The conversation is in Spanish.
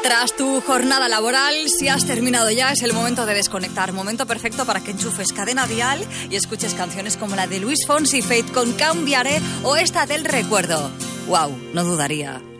Tras tu jornada laboral, si has terminado ya, es el momento de desconectar. Momento perfecto para que enchufes Cadena Dial y escuches canciones como la de Luis Fonsi, Faith con Cambiaré o esta del Recuerdo. ¡Wow! No dudaría.